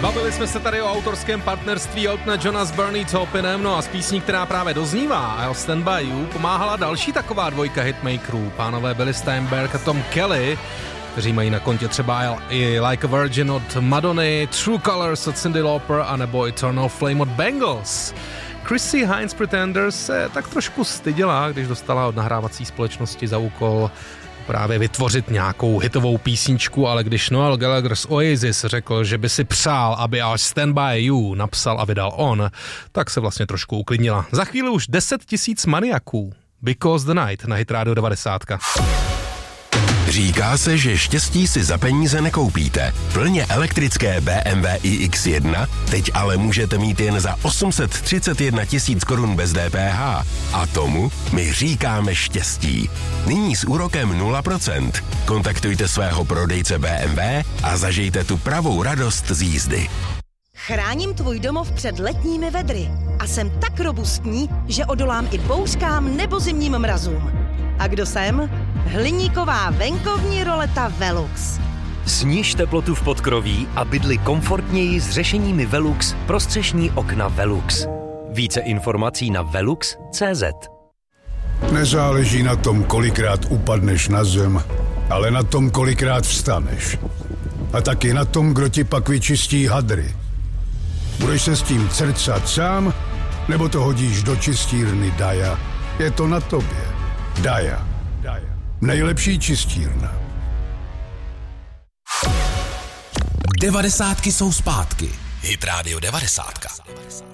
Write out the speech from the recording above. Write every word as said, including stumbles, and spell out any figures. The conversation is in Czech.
Bavili jsme se tady o autorském partnerství Eltona Johna s Bernie Taupinem, no a z písní, která právě doznívá, I'll Stand By You, pomáhala další taková dvojka hitmakerů, pánové Billy Steinberg a Tom Kelly, kteří mají na kontě třeba i Like a Virgin od Madony, True Colors od Cyndi Lauper a nebo Eternal Flame od Bangles. Chrissy Hines Pretenders se tak trošku styděla, když dostala od nahrávací společnosti za úkol právě vytvořit nějakou hitovou písničku, ale když Noel Gallagher z Oasis řekl, že by si přál, aby I'll Stand By You napsal a vydal on, tak se vlastně trošku uklidnila. Za chvíli už deset tisíc maniaků. Because the Night na Hit Radio devadesát. Říká se, že štěstí si za peníze nekoupíte. Plně elektrické bé em vé í iks jedna teď ale můžete mít jen za osm set třicet jedna tisíc korun bez dé pé há. A tomu my říkáme štěstí. Nyní s úrokem nula procent. Kontaktujte svého prodejce bé em vé a zažijte tu pravou radost z jízdy. Chráním tvůj domov před letními vedry a jsem tak robustní, že odolám i bouřkám nebo zimním mrazům. A kdo jsem? Hliníková venkovní roleta Velux. Sníž teplotu v podkroví a bydli komfortněji s řešeními Velux pro střešní okna Velux. Více informací na velux tečka cé zet. Nezáleží na tom, kolikrát upadneš na zem, ale na tom, kolikrát vstaneš. A taky na tom, kdo ti pak vyčistí hadry. Budeš se s tím crcat sám, nebo to hodíš do čistírny Daja? Je to na tobě. Daja. Nejlepší čistírna. Devadesátky jsou zpátky. Hit Radio devadesát.